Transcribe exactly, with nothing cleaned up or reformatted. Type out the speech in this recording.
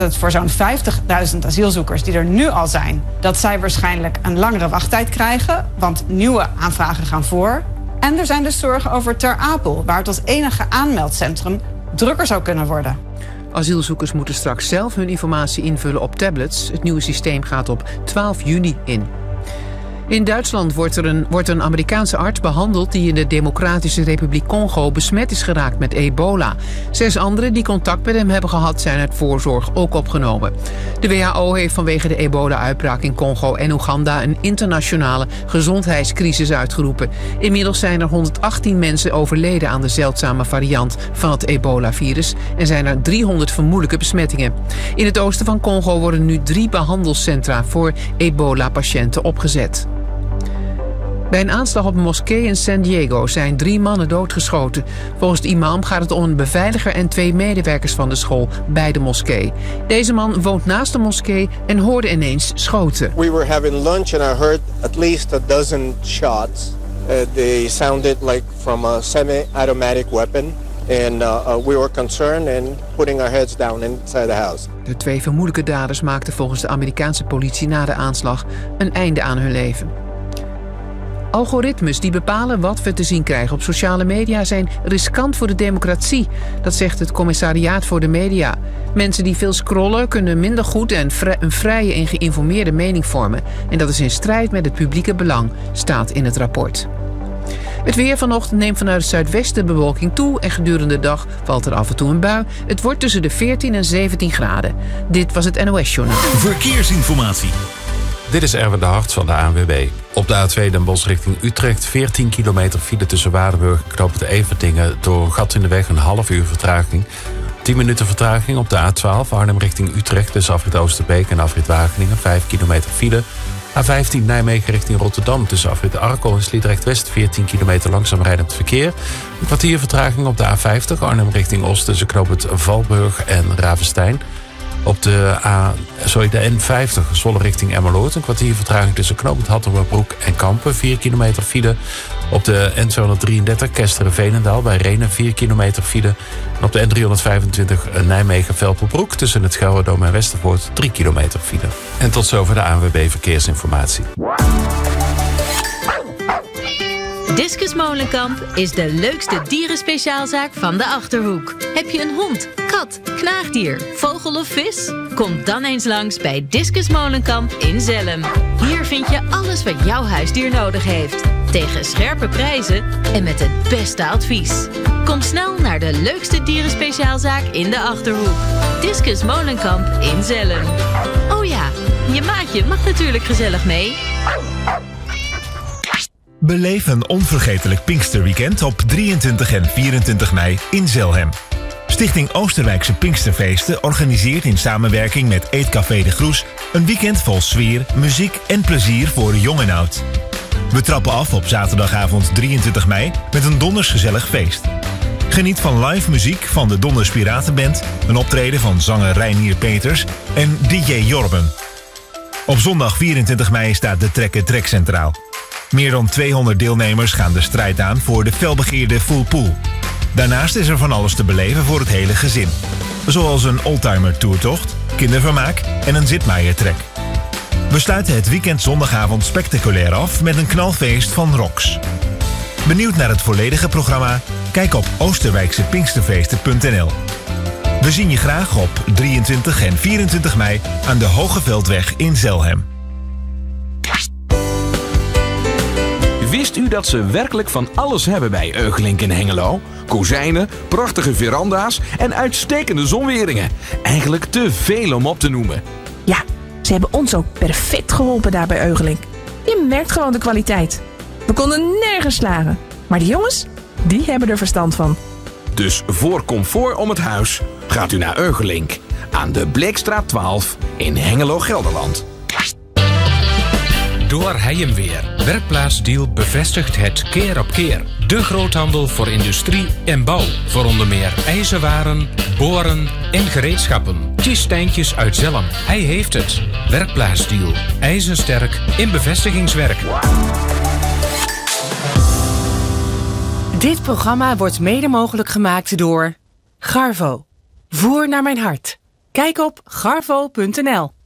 Dat voor zo'n vijftigduizend asielzoekers die er nu al zijn, dat zij waarschijnlijk een langere wachttijd krijgen, want nieuwe aanvragen gaan voor. En er zijn dus zorgen over Ter Apel, waar het als enige aanmeldcentrum drukker zou kunnen worden. Asielzoekers moeten straks zelf hun informatie invullen op tablets. Het nieuwe systeem gaat op twaalf juni in. In Duitsland wordt er een, wordt een Amerikaanse arts behandeld die in de Democratische Republiek Congo besmet is geraakt met ebola. Zes anderen die contact met hem hebben gehad zijn uit voorzorg ook opgenomen. De W H O heeft vanwege de ebola-uitbraak in Congo en Oeganda een internationale gezondheidscrisis uitgeroepen. Inmiddels zijn er honderdachttien mensen overleden aan de zeldzame variant van het ebola-virus en zijn er driehonderd vermoedelijke besmettingen. In het oosten van Congo worden nu drie behandelcentra voor ebola-patiënten opgezet. Bij een aanslag op een moskee in San Diego zijn drie mannen doodgeschoten. Volgens de imam gaat het om een beveiliger en twee medewerkers van de school bij de moskee. Deze man woont naast de moskee en hoorde ineens schoten. We were having lunch and I heard at least a dozen shots. Uh, they sounded like from a semi-automatic weapon. And uh, uh, we were concerned and putting our heads down inside the house. De twee vermoedelijke daders maakten volgens de Amerikaanse politie na de aanslag een einde aan hun leven. Algoritmes die bepalen wat we te zien krijgen op sociale media zijn riskant voor de democratie. Dat zegt het Commissariaat voor de Media. Mensen die veel scrollen kunnen minder goed en vri- een vrije en geïnformeerde mening vormen. En dat is in strijd met het publieke belang, staat in het rapport. Het weer vanochtend neemt vanuit het zuidwesten de bewolking toe en gedurende de dag valt er af en toe een bui. Het wordt tussen de veertien en zeventien graden. Dit was het N O S-journaal. Verkeersinformatie. Dit is Erwin de Hart van de A N W B. Op de A twee Den Bosch richting Utrecht veertien kilometer file tussen Waardenburg en Knoopend Everdingen door een gat in de weg, een half uur vertraging. tien minuten vertraging op de A twaalf Arnhem richting Utrecht tussen afrit Oosterbeek en afrit Wageningen, vijf kilometer file. A vijftien Nijmegen richting Rotterdam tussen afrit Arkel en Sliedrecht-West veertien kilometer langzaam rijdend verkeer. Een kwartier vertraging op de A vijftig Arnhem richting Oost tussen knooppunt Valburg en Ravenstein. Op de, A, sorry, de N vijftig Zwolle richting Emmeloord. Een kwartier vertraging tussen knooppunt Hattermerbroek en Kampen. vier kilometer file. Op de N tweehonderddrieëndertig Kesteren-Veenendaal bij Renen. vier kilometer file. En op de N driehonderdvijfentwintig Nijmegen-Velperbroek tussen het Gelredome en Westervoort. drie kilometer file. En tot zover de A N W B Verkeersinformatie. Discus Molenkamp is de leukste dierenspeciaalzaak van de Achterhoek. Heb je een hond, kat, knaagdier, vogel of vis? Kom dan eens langs bij Discus Molenkamp in Zelhem. Hier vind je alles wat jouw huisdier nodig heeft. Tegen scherpe prijzen en met het beste advies. Kom snel naar de leukste dierenspeciaalzaak in de Achterhoek. Discus Molenkamp in Zelhem. Oh ja, je maatje mag natuurlijk gezellig mee. Beleef een onvergetelijk Pinksterweekend op drieëntwintig en vierentwintig mei in Zelhem. Stichting Oosterwijkse Pinksterfeesten organiseert in samenwerking met Eetcafé de Groes een weekend vol sfeer, muziek en plezier voor jong en oud. We trappen af op zaterdagavond drieëntwintig mei met een donders gezellig feest. Geniet van live muziek van de Donders Piratenband, een optreden van zanger Reinier Peters en D J Jorben. Op zondag vierentwintig mei staat de Trekke Trek centraal. Meer dan tweehonderd deelnemers gaan de strijd aan voor de felbegeerde Full Pool. Daarnaast is er van alles te beleven voor het hele gezin. Zoals een oldtimer toertocht, kindervermaak en een zitmaaiertrek. We sluiten het weekend zondagavond spectaculair af met een knalfeest van Rox. Benieuwd naar het volledige programma? Kijk op oosterwijkse pinksterfeesten punt n l. We zien je graag op drieëntwintig en vierentwintig mei aan de Hogeveldweg in Zelhem. Wist u dat ze werkelijk van alles hebben bij Eugelink in Hengelo? Kozijnen, prachtige veranda's en uitstekende zonweringen. Eigenlijk te veel om op te noemen. Ja, ze hebben ons ook perfect geholpen daar bij Eugelink. Je merkt gewoon de kwaliteit. We konden nergens slagen. Maar die jongens, die hebben er verstand van. Dus voor comfort om het huis gaat u naar Eugelink. Aan de Bleekstraat twaalf in Hengelo-Gelderland. Door Heijmweer. Werkplaatsdeal bevestigt het keer op keer. De groothandel voor industrie en bouw. Voor onder meer ijzerwaren, boren en gereedschappen. Ties Stijntjes uit Zelhem. Hij heeft het. Werkplaatsdeal. IJzersterk in bevestigingswerk. Dit programma wordt mede mogelijk gemaakt door Garvo. Voer naar mijn hart. Kijk op garvo punt n l.